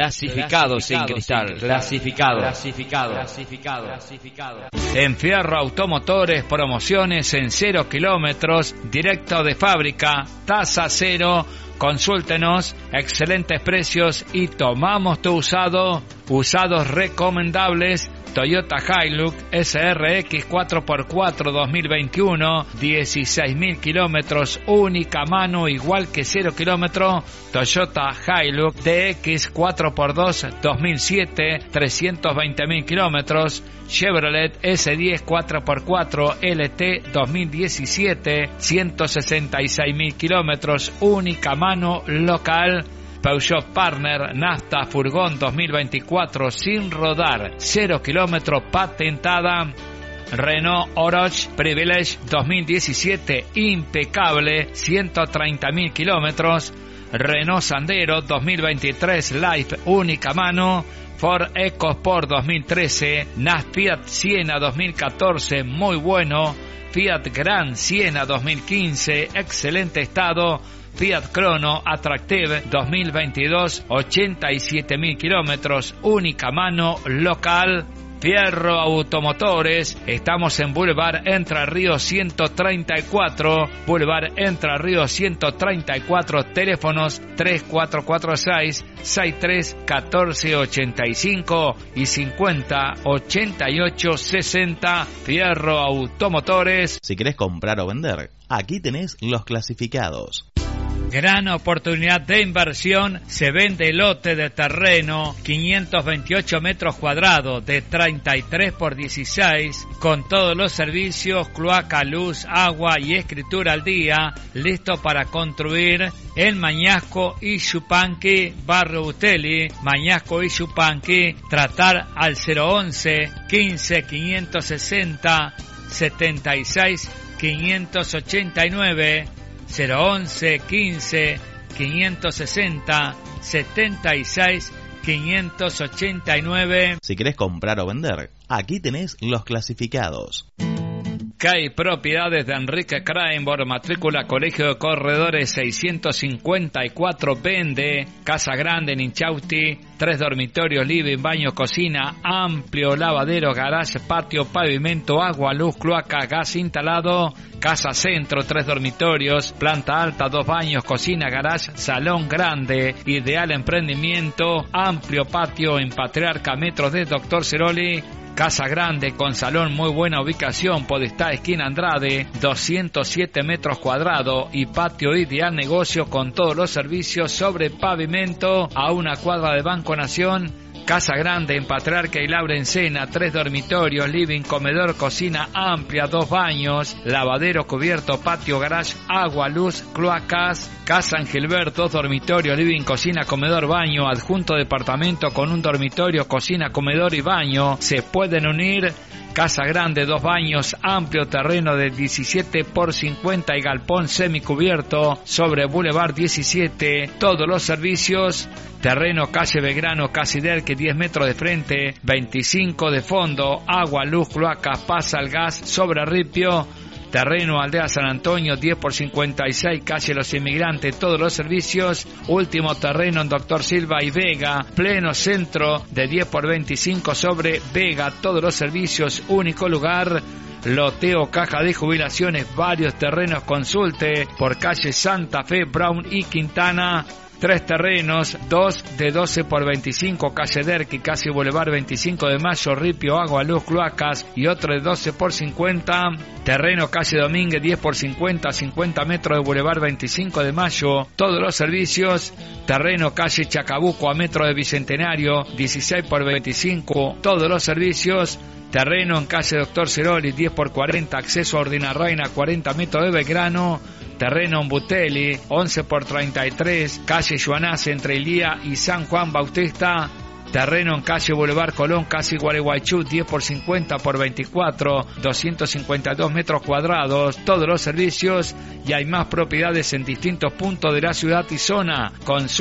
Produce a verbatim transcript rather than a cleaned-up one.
Clasificados en cristal. Clasificado. Clasificado. Clasificado. Clasificado. En Fierro Automotores, promociones en cero kilómetros, directo de fábrica, tasa cero. Consúltenos, excelentes precios y tomamos tu usado. Usados recomendables: Toyota Hilux S R X cuatro por cuatro dos mil veintiuno, dieciséis mil kilómetros, única mano, igual que cero kilómetros. Toyota Hilux D X cuatro por dos dos mil siete, trescientos veinte mil kilómetros. Chevrolet S diez cuatro por cuatro L T dos mil diecisiete, ciento sesenta y seis mil kilómetros, única mano, local. Peugeot Partner Nafta Furgón dos mil veinticuatro sin rodar, cero kilómetros, patentada. Renault Oroch Privilege dos mil diecisiete, impecable, ciento treinta mil kilómetros. Renault Sandero dos mil veintitrés Life, única mano. Ford EcoSport dos mil trece, N A S Fiat Siena dos mil catorce, muy bueno. Fiat Grand Siena dos mil quince, excelente estado. Fiat Crono Attractive dos mil veintidós, ochenta y siete mil kilómetros, única mano, local. Fierro Automotores, estamos en Boulevard Entre Ríos ciento treinta y cuatro, Boulevard Entre Ríos ciento treinta y cuatro, teléfonos tres cuatro cuatro seis, seis tres uno cuatro ocho cinco y cincuenta ochenta y ocho sesenta. Fierro Automotores. Si querés comprar o vender, aquí tenés los clasificados. Gran oportunidad de inversión, se vende lote de terreno, quinientos veintiocho metros cuadrados, de treinta y tres por dieciséis, con todos los servicios, cloaca, luz, agua y escritura al día, listo para construir en Mañasco y Yupanqui, Barrio Butelli, Mañasco y Yupanqui. Tratar al cero once, quince, quinientos sesenta, setenta y seis, quinientos ochenta y nueve, cero once, quince, quinientos sesenta, setenta y seis, quinientos ochenta y nueve. Si querés comprar o vender, aquí tenés los clasificados. Que hay propiedades de Enrique Krahenborg, matrícula Colegio de Corredores seiscientos cincuenta y cuatro, vende. Casa grande en Inchausti, tres dormitorios, living, baño, cocina, amplio lavadero, garage, patio, pavimento, agua, luz, cloaca, gas instalado. Casa centro, tres dormitorios, planta alta, dos baños, cocina, garage, salón grande, ideal emprendimiento, amplio patio en Patriarca, metros de Doctor Ceroli. Casa grande con salón, muy buena ubicación, Podestá, esquina Andrade, doscientos siete metros cuadrados y patio ideal, negocio con todos los servicios sobre pavimento, a una cuadra de Banco Nación. Casa grande en Patriarca y Laura Encena, tres dormitorios, living, comedor, cocina amplia, dos baños, lavadero cubierto, patio, garage, agua, luz, cloacas. Casa en Gilbert, dos dormitorios, living, cocina, comedor, baño, adjunto departamento con un dormitorio, cocina, comedor y baño. Se pueden unir. Casa grande, dos baños, amplio terreno de diecisiete por cincuenta y galpón semicubierto sobre Boulevard diecisiete. Todos los servicios. Terreno calle Belgrano, Casiderque, diez metros de frente, veinticinco de fondo. Agua, luz, cloacas, pasa el gas sobre Ripio. Terreno Aldea San Antonio, diez por cincuenta y seis, calle Los Inmigrantes, todos los servicios. Último terreno en Doctor Silva y Vega, pleno centro de diez por veinticinco sobre Vega, todos los servicios, único lugar. Loteo, caja de jubilaciones, varios terrenos, consulte por calle Santa Fe, Brown y Quintana. Tres terrenos, dos de doce por veinticinco, calle Derqui, casi Boulevard veinticinco de Mayo, Ripio, agua, luz, cloacas, y otro de doce por cincuenta. Terreno, calle Domínguez, diez por cincuenta, cincuenta metros de Boulevard veinticinco de Mayo, todos los servicios. Terreno, calle Chacabuco, a metro de Bicentenario, dieciséis por veinticinco, todos los servicios. Terreno en calle Doctor Ceroli, diez por cuarenta, acceso a Ordinarraina, cuarenta metros de Belgrano. Terreno en Butelli, once por treinta y tres, calle Joanás entre Ilía y San Juan Bautista. Terreno en calle Boulevard Colón, casi Gualeguaychú, diez por cincuenta por veinticuatro, doscientos cincuenta y dos metros cuadrados, todos los servicios, y hay más propiedades en distintos puntos de la ciudad y zona. Con